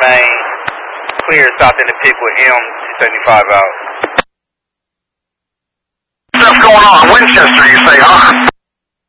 main. Clear south in the pick with M275 out. Stuff going on. Winchester, you say, huh?